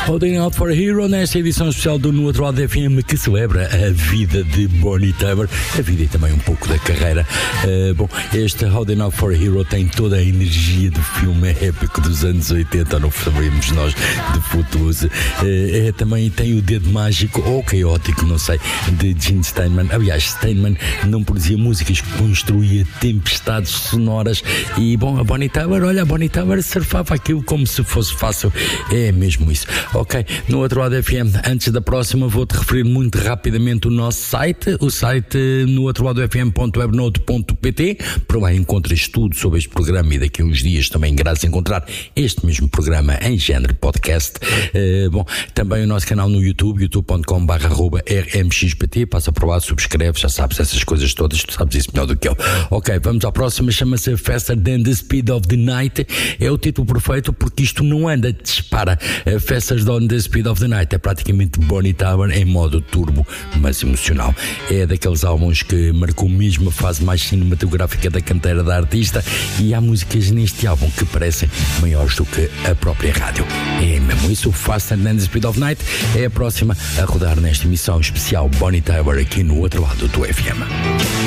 Holding Out for a Hero, nesta edição especial do No Outro Lado FM, que celebra a vida de Bonnie Tyler, a vida e também um pouco da carreira. Este Holding Out for a Hero tem toda a energia do filme épico dos anos 80, não sabemos nós de Footloose. Também tem o dedo mágico ou caótico, não sei, de Gene Steinman. Aliás, Steinman não produzia músicas, construía tempestades sonoras. E bom, a Bonnie Tyler surfava aquilo como se fosse fácil. É mesmo isso. Ok, No Outro Lado FM, antes da próxima vou-te referir muito rapidamente o nosso site, o site nooutroladofm.webnode.pt. Por lá encontras tudo sobre este programa e daqui a uns dias também irás encontrar este mesmo programa em género podcast. Também o nosso canal no YouTube, youtube.com/rmxpt. Passa por lá, subscreve, já sabes essas coisas todas, tu sabes isso melhor do que eu. Ok, vamos à próxima, chama-se Faster Than the Speed of the Night. É o título perfeito porque isto não anda, dispara. Faster Than the Speed of the Night é praticamente Bonnie Tyler em modo turbo, mas emocional. É daqueles álbuns que marcou mesmo a fase mais cinematográfica da canteira da artista, e há músicas neste álbum que parecem maiores do que a própria rádio. É mesmo isso, Faster Than the Speed of the Night é a próxima a rodar nesta emissão especial Bonnie Tyler aqui no Outro Lado do FM.